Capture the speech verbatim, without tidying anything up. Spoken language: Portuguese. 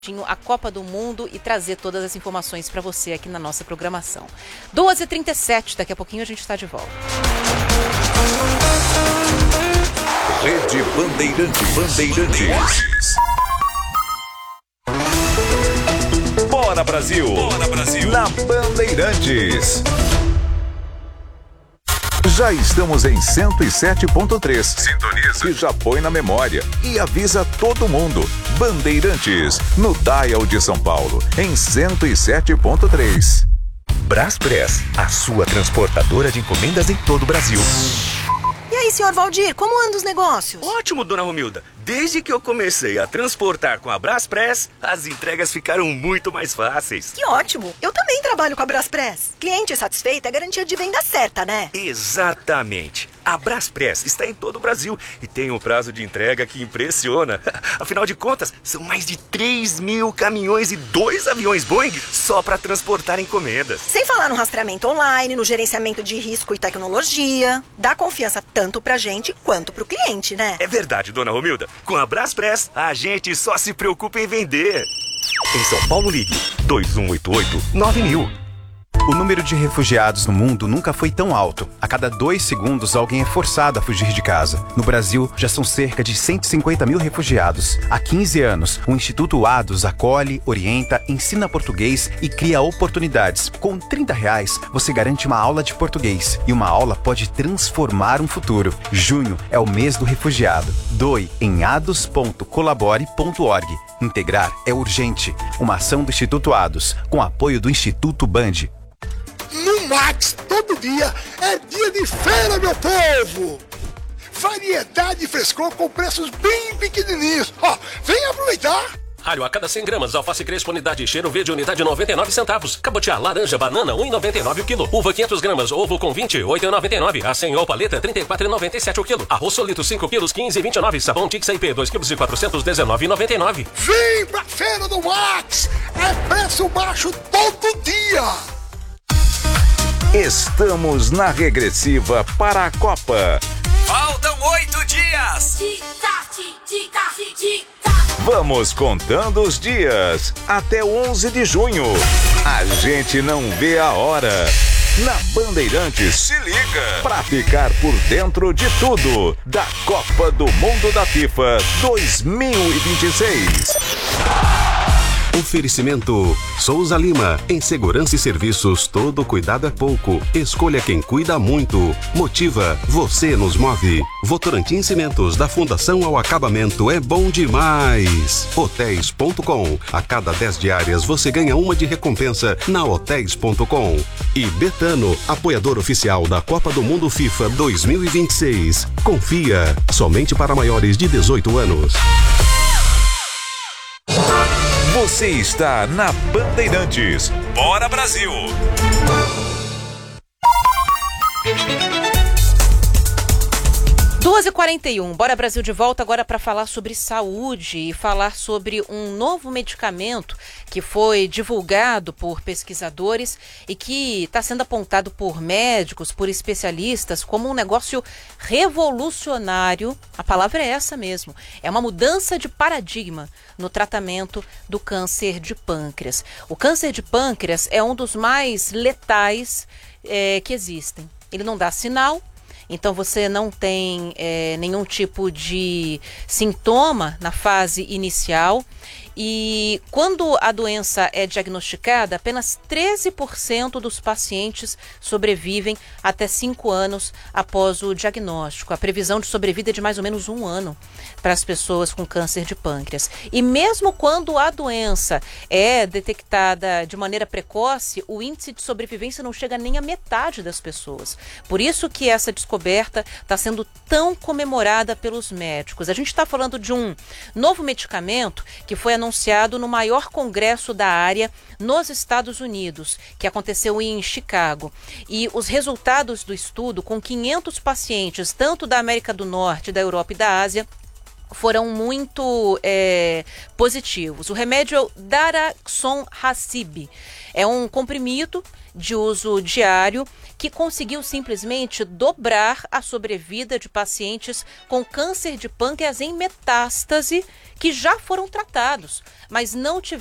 a Copa do Mundo e trazer todas as informações para você aqui na nossa programação. doze e trinta e sete, daqui a pouquinho a gente está de volta. Rede Bandeirante Bandeirantes. Bora Brasil! Bora Brasil! Na Bandeirantes. Já estamos em cento e sete ponto três. Sintoniza e já põe na memória e avisa todo mundo. Bandeirantes, no Dial de São Paulo, em cento e sete ponto três. Braspress, a sua transportadora de encomendas em todo o Brasil. E aí, senhor Valdir, como andam os negócios? Ótimo, dona Romilda. Desde que eu comecei a transportar com a Braspress, as entregas ficaram muito mais fáceis. Que ótimo! Eu também trabalho com a Braspress. Cliente satisfeito é garantia de venda certa, né? Exatamente. A Braspress está em todo o Brasil e tem um prazo de entrega que impressiona. Afinal de contas, são mais de três mil caminhões e dois aviões Boeing só para transportar encomendas. Sem falar no rastreamento online, no gerenciamento de risco e tecnologia. Dá confiança tanto pra gente quanto pro cliente, né? É verdade, dona Romilda. Com a Braspress, a gente só se preocupa em vender. Em São Paulo, ligue dois um oito oito nove mil. O número de refugiados no mundo nunca foi tão alto. A cada dois segundos, alguém é forçado a fugir de casa. No Brasil, já são cerca de cento e cinquenta mil refugiados. Há quinze anos, o Instituto Ados acolhe, orienta, ensina português e cria oportunidades. Com trinta reais, você garante uma aula de português. E uma aula pode transformar um futuro. Junho é o mês do refugiado. Doe em ados ponto colabore ponto org. Integrar é urgente. Uma ação do Instituto Ados, com apoio do Instituto Band. No Max, todo dia é dia de feira, meu povo! Variedade e frescor com preços bem pequenininhos. Ó, vem aproveitar! Alho a cada cem gramas, alface crespo unidade cheiro verde unidade noventa e nove centavos. Cabotiá laranja banana um real e noventa e nove o quilo. Uva quinhentos gramas, ovo com vinte, oito reais e noventa e nove. A cem ou paleta trinta e quatro reais e noventa e sete o quilo. Arroz solito cinco quilos, quinze reais e vinte e nove. Sabão Tix I P dois quilos e quatrocentos e dezenove reais e noventa e nove. Vem pra feira do Max! É preço baixo todo dia! Estamos na regressiva para a Copa. Faltam oito dias. Vamos contando os dias até onze de junho. A gente não vê a hora. Na Bandeirantes, se liga pra ficar por dentro de tudo da Copa do Mundo da FIFA dois mil e vinte e seis. Oferecimento Souza Lima. Em segurança e serviços, todo cuidado é pouco. Escolha quem cuida muito. Motiva, você nos move. Votorantim Cimentos, da fundação ao acabamento, é bom demais. Hotéis ponto com. A cada dez diárias você ganha uma de recompensa na hotéis ponto com. E Betano, apoiador oficial da Copa do Mundo FIFA dois mil e vinte e seis. Confia, somente para maiores de dezoito anos. Você está na Bandeirantes. Bora Brasil! doze e quarenta e um, Bora Brasil de volta agora para falar sobre saúde e falar sobre um novo medicamento que foi divulgado por pesquisadores e que está sendo apontado por médicos, por especialistas, como um negócio revolucionário. A palavra é essa mesmo. É uma mudança de paradigma no tratamento do câncer de pâncreas. O câncer de pâncreas é um dos mais letais é, que existem. Ele não dá sinal. Então você não tem é, nenhum tipo de sintoma na fase inicial. E quando a doença é diagnosticada, apenas treze por cento dos pacientes sobrevivem até cinco anos após o diagnóstico. A previsão de sobrevida é de mais ou menos um ano para as pessoas com câncer de pâncreas. E mesmo quando a doença é detectada de maneira precoce, o índice de sobrevivência não chega nem à metade das pessoas. Por isso que essa descoberta está sendo tão comemorada pelos médicos. A gente está falando de um novo medicamento que foi anunciado no maior congresso da área nos Estados Unidos, que aconteceu em Chicago. E os resultados do estudo, com quinhentos pacientes, tanto da América do Norte, da Europa e da Ásia, foram muito é, positivos. O remédio é o Daraxonrasib. É um comprimido de uso diário que conseguiu simplesmente dobrar a sobrevida de pacientes com câncer de pâncreas em metástase que já foram tratados, mas não tiveram